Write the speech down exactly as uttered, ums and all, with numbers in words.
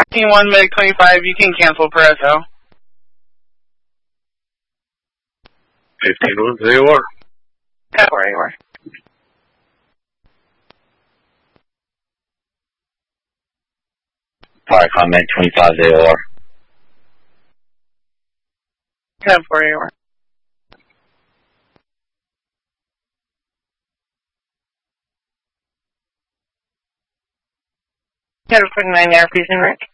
fifteen one, Medic twenty-five, you can cancel Pareto. fifteen one, there you are. Yeah, where you are. Firecon Medic twenty-five, there you are. Yeah, where you are. Got a quick nine air fusion, Rick.